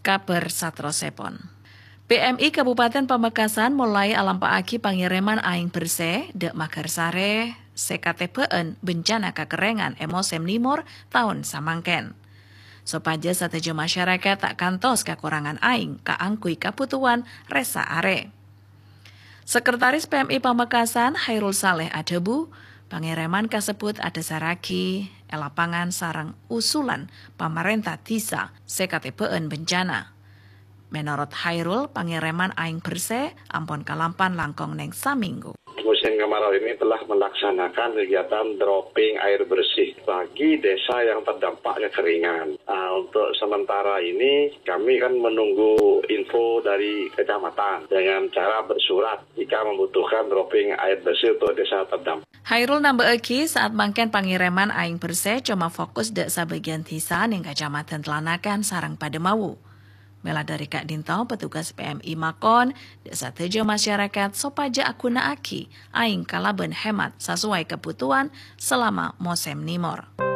Kabar satrosepon. PMI Kabupaten Pamekasan mulai alampaaki pangireman aing bersih dek Makarsare sekatepeen bencana kekerengan emosem nimor tahun samangken. Sopaja satejo masyarakat tak kantos kekurangan aing kaangkui kaputuan resa are. Sekretaris PMI Pamekasan Hairul Saleh Adebu, pangireman kasebut ada saraki elapangan sarang usulan pamarentah tisa sekatepeen bencana. Menurut Hairul, pangireman aing bersih ampon kalampan langkong neng saminggu. Musim kemarau ini telah melaksanakan kegiatan dropping air bersih bagi desa yang terdampak kekeringan. Untuk sementara ini kami kan menunggu info dari kecamatan dengan cara bersurat jika membutuhkan dropping air bersih untuk desa terdampak. Hairul nambaeki saat mangken pangireman aing bersih cuma fokus dek sabagian tisa ning kecamatan Telanakan sarang Pademawu. Mela dari Kak Dinto, petugas PMI Makon, desa tejo masyarakat sopaja akuna aki, aing kalaben hemat sesuai kebutuhan selama musim nimor.